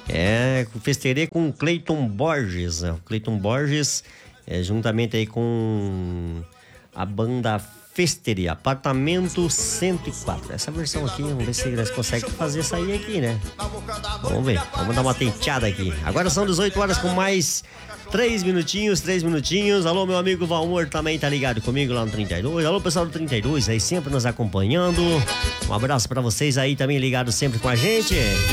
Festeirê com o Cleiton Borges, né? O Cleiton Borges, juntamente aí com a banda Festeirê, Apartamento 104. Essa versão aqui, vamos ver se eles conseguem fazer sair aqui, né? Vamos ver, vamos dar uma tenteada aqui. Agora são 18 horas com mais 3 minutinhos. Alô, meu amigo Valmor também tá ligado comigo lá no 32. Alô, pessoal do 32 aí sempre nos acompanhando. Um abraço pra vocês aí também ligados sempre com a gente.